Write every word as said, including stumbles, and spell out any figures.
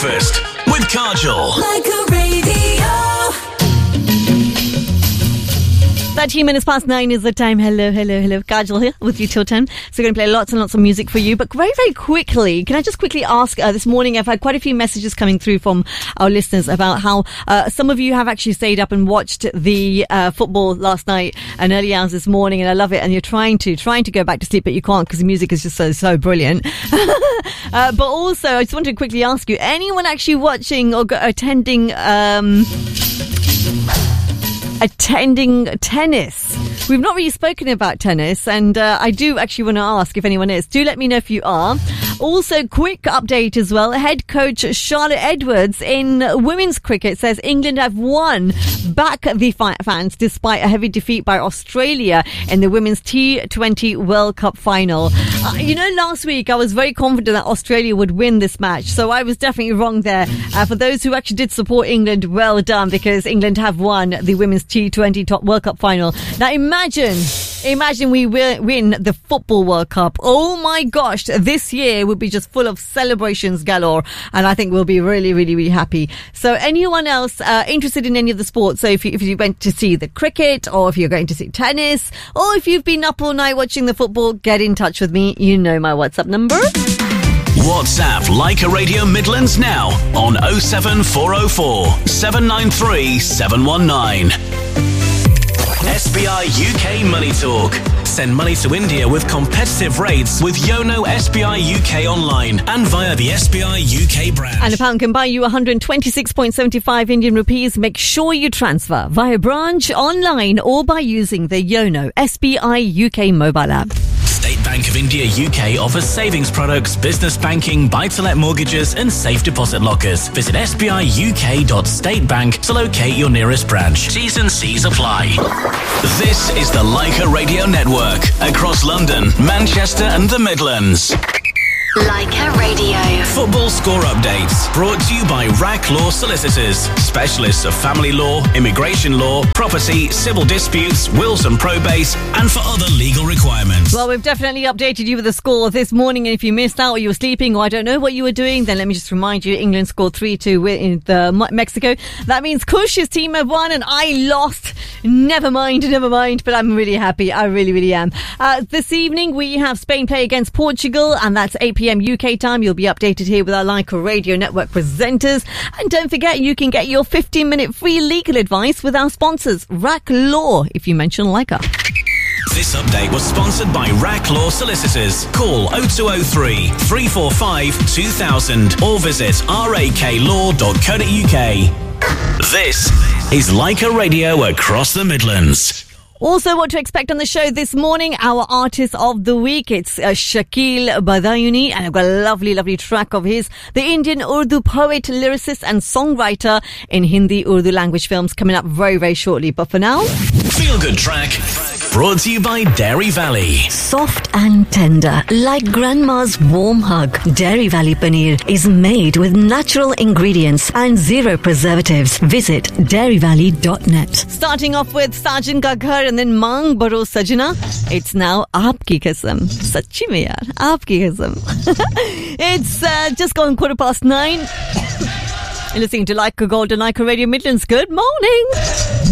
Breakfast with Kajol. Like a radio. thirteen minutes past nine is the time. Hello, hello, hello. Kajol here with you till ten. So we're going to play lots and lots of music for you. But very, very quickly, can I just quickly ask, uh, this morning I've had quite a few messages coming through from our listeners about how uh, some of you have actually stayed up and watched the uh, football last night and early hours this morning, and I love it. And you're trying to, trying to go back to sleep, but you can't because the music is just so, so brilliant. uh, but also, I just wanted to quickly ask you, anyone actually watching or go- attending... Um, attending tennis? We've not really spoken about tennis, and uh, I do actually want to ask if anyone is. Do let me know if you are. Also, quick update as well. Head coach Charlotte Edwards in women's cricket says England have won back the fans despite a heavy defeat by Australia in the women's T twenty World Cup final. Uh, you know, last week I was very confident that Australia would win this match, so I was definitely wrong there. Uh, for those who actually did support England, well done, because England have won the women's T twenty World Cup final. Now imagine, imagine we will win the Football World Cup. Oh my gosh, this year would be just full of celebrations galore, and I think we'll be really, really, really happy. So anyone else uh, interested in any of the sports, so if you, if you went to see the cricket, or if you're going to see tennis, or if you've been up all night watching the football, get in touch with me. You know my WhatsApp number. WhatsApp Leica Radio Midlands now on oh seven four oh four, seven nine three, seven one nine. S B I U K Money Talk. Send money to India with competitive rates with Yono S B I U K online and via the S B I U K branch. And a pound can buy you one hundred twenty-six point seven five Indian rupees. Make sure you transfer via branch, online, or by using the Yono S B I U K mobile app. State Bank of India U K offers savings products, business banking, buy-to-let mortgages and safe deposit lockers. Visit s b i u k dot state bank to locate your nearest branch. T's and C's apply. This is the Leica Radio Network across London, Manchester and the Midlands. Leica Radio. Football score updates brought to you by R A C Law Solicitors, specialists of family law, immigration law, property, civil disputes, wills and probate, and for other legal requirements. Well, we've definitely updated you with the score this morning, and if you missed out or you were sleeping or I don't know what you were doing, then let me just remind you, England scored three two in the Mexico. That means Kush's team have won and I lost. Never mind, never mind, but I'm really happy. I really, really am. Uh, this evening we have Spain play against Portugal, and that's eight p.m. U K time. You'll be updated here with our Leica Radio Network presenters. And don't forget, you can get your fifteen minute free legal advice with our sponsors, R A C Law, if you mention Leica. This update was sponsored by R A C Law Solicitors. Call oh two oh three, three four five, two thousand or visit r a k law dot co dot u k. This is Leica Radio across the Midlands. Also, what to expect on the show this morning, our artist of the week, it's uh, Shakil Badayuni, and I've got a lovely, lovely track of his, the Indian Urdu poet, lyricist and songwriter in Hindi Urdu language films, coming up very, very shortly. But for now, Feel Good Track, brought to you by Dairy Valley. Soft and tender, like grandma's warm hug. Dairy Valley Paneer is made with natural ingredients and zero preservatives. Visit dairy valley dot net. starting off with Sajan Ka Ghar and then Mang Baro Sajna. It's now Aapki Kasam. Sachi mein yaar, Aapki Kasam. It's uh, just gone quarter past nine. You're listening to Leica Gold and Leica Radio Midlands. Good morning.